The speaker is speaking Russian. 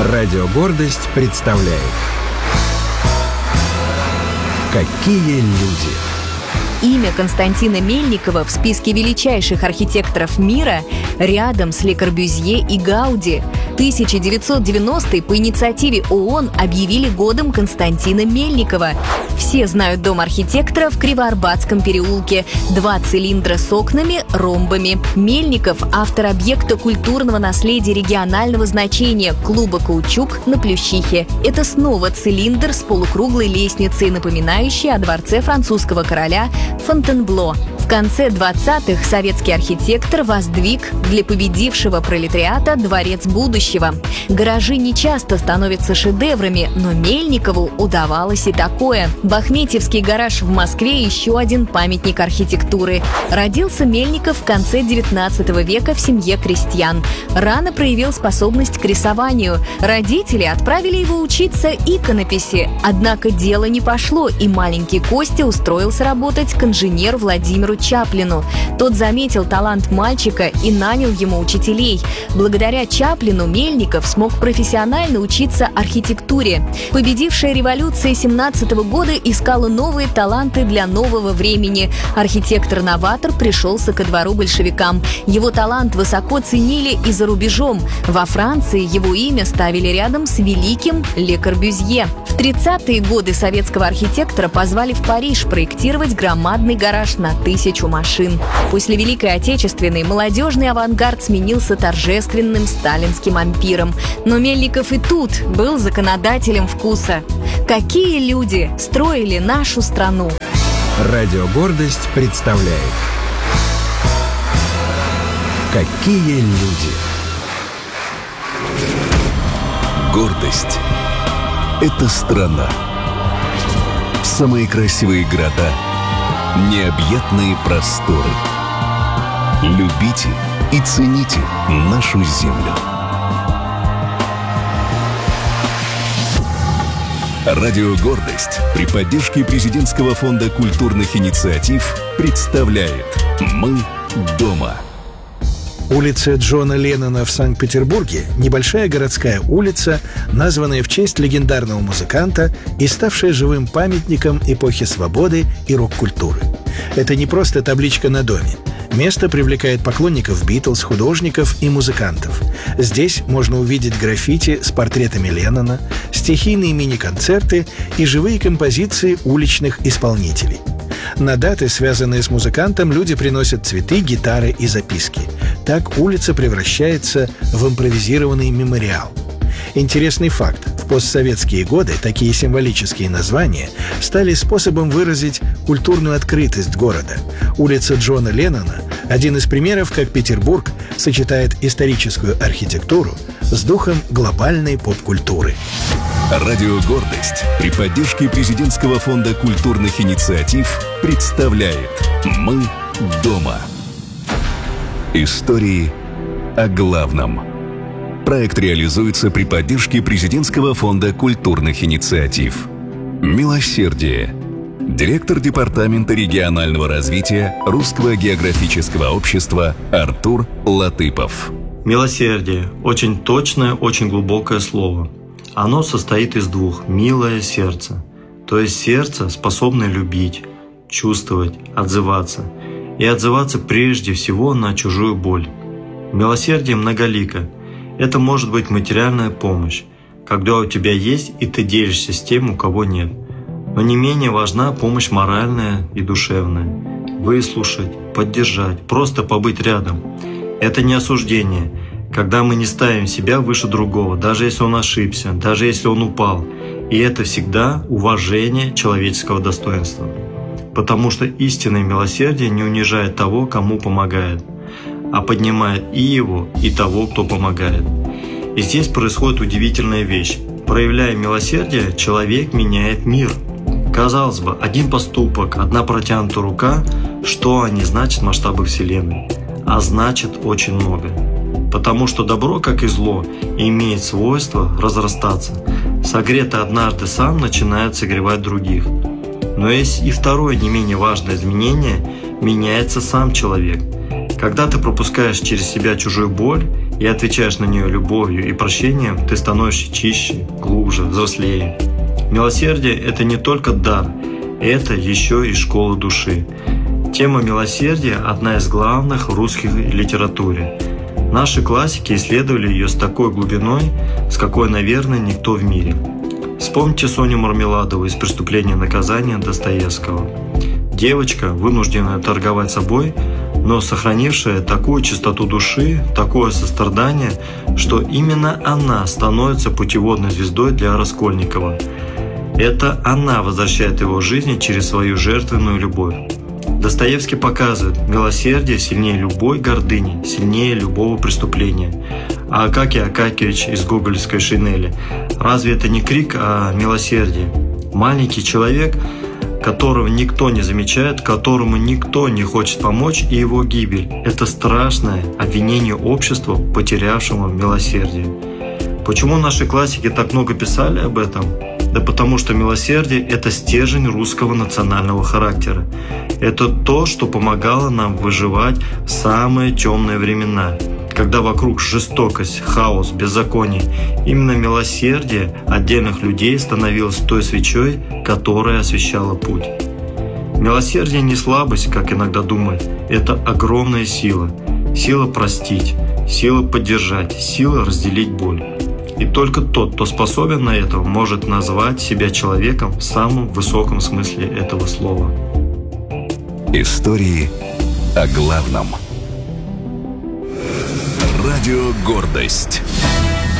Радио «Гордость» представляет «Какие люди». Имя Константина Мельникова в списке величайших архитекторов мира рядом с Ле Корбюзье и Гауди. 1990-й по инициативе ООН объявили годом Константина Мельникова. Все знают дом архитектора в Кривоарбатском переулке. 2 цилиндра с окнами, ромбами. Мельников – автор объекта культурного наследия регионального значения клуба «Каучук» на Плющихе. Это снова цилиндр с полукруглой лестницей, напоминающий о дворце французского короля Фонтенбло. В конце 20-х советский архитектор воздвиг для победившего пролетариата дворец будущего. Гаражи не часто становятся шедеврами, но Мельникову удавалось и такое. Бахметьевский гараж в Москве – еще один памятник архитектуры. Родился Мельников в конце 19 века в семье крестьян. Рано проявил способность к рисованию. Родители отправили его учиться иконописи. Однако дело не пошло, и маленький Костя устроился работать к инженеру Владимиру Чаплину. Тот заметил талант мальчика и нанял ему учителей. Благодаря Чаплину Мельников смог профессионально учиться архитектуре. Победившая революция 17-го года искала новые таланты для нового времени. Архитектор-новатор пришелся ко двору большевикам. Его талант высоко ценили и за рубежом. Во Франции его имя ставили рядом с великим Ле Корбюзье. В 30-е годы советского архитектора позвали в Париж проектировать громадный гараж на 1000 машин. После Великой Отечественной молодежный авангард сменился торжественным сталинским ампиром. Но Мельников и тут был законодателем вкуса. Какие люди строили нашу страну? Радио «Гордость» представляет «Какие люди». Гордость – это страна. Самые красивые города, необъятные просторы. Любите и цените нашу землю. Радио «Гордость» при поддержке Президентского фонда культурных инициатив представляет «Мы дома». Улица Джона Леннона в Санкт-Петербурге – небольшая городская улица, названная в честь легендарного музыканта и ставшая живым памятником эпохи свободы и рок-культуры. Это не просто табличка на доме. Место привлекает поклонников Битлз, художников и музыкантов. Здесь можно увидеть граффити с портретами Леннона, стихийные мини-концерты и живые композиции уличных исполнителей. На даты, связанные с музыкантом, люди приносят цветы, гитары и записки. Так улица превращается в импровизированный мемориал. Интересный факт. В постсоветские годы такие символические названия стали способом выразить культурную открытость города. Улица Джона Леннона – один из примеров, как Петербург сочетает историческую архитектуру с духом глобальной поп-культуры. Радио «Гордость» при поддержке Президентского фонда культурных инициатив представляет «Мы дома». Истории о главном. Проект реализуется при поддержке Президентского фонда культурных инициатив. «Милосердие». Директор Департамента регионального развития Русского географического общества Артур Латыпов. Милосердие – очень точное, очень глубокое слово. Оно состоит из двух – «милое сердце», то есть сердце, способное любить, чувствовать, отзываться. И отзываться прежде всего на чужую боль. Милосердие многолико. Это может быть материальная помощь, когда у тебя есть и ты делишься с тем, у кого нет. Но не менее важна помощь моральная и душевная. Выслушать, поддержать, просто побыть рядом. Это не осуждение, когда мы не ставим себя выше другого, даже если он ошибся, даже если он упал. И это всегда уважение человеческого достоинства. Потому что истинное милосердие не унижает того, кому помогает, а поднимает и его, и того, кто помогает. И здесь происходит удивительная вещь. Проявляя милосердие, человек меняет мир. Казалось бы, один поступок, одна протянутая рука, что они значат в масштабах Вселенной? А значит очень много. Потому что добро, как и зло, имеет свойство разрастаться. Согретый однажды сам начинает согревать других. Но есть и второе не менее важное изменение – меняется сам человек. Когда ты пропускаешь через себя чужую боль и отвечаешь на нее любовью и прощением, ты становишься чище, глубже, взрослее. Милосердие – это не только дар, это еще и школа души. Тема милосердия – одна из главных в русской литературе. Наши классики исследовали ее с такой глубиной, с какой, наверное, никто в мире. Вспомните Соню Мармеладову из «Преступления и наказания» Достоевского. Девочка, вынужденная торговать собой, но сохранившая такую чистоту души, такое сострадание, что именно она становится путеводной звездой для Раскольникова. Это она возвращает его в жизнь через свою жертвенную любовь. Достоевский показывает, милосердие сильнее любой гордыни, сильнее любого преступления. А Акакий Акакиевич из гоголевской «Шинели» – разве это не крик о милосердии? Маленький человек, которого никто не замечает, которому никто не хочет помочь, и его гибель – это страшное обвинение общества, потерявшему милосердие. Почему наши классики так много писали об этом? Да потому что милосердие – это стержень русского национального характера. Это то, что помогало нам выживать в самые темные времена, когда вокруг жестокость, хаос, беззаконие. Именно милосердие отдельных людей становилось той свечой, которая освещала путь. Милосердие не слабость, как иногда думают, это огромная сила. Сила простить, сила поддержать, сила разделить боль. И только тот, кто способен на это, может назвать себя человеком в самом высоком смысле этого слова. Истории о главном. Радио «Гордость».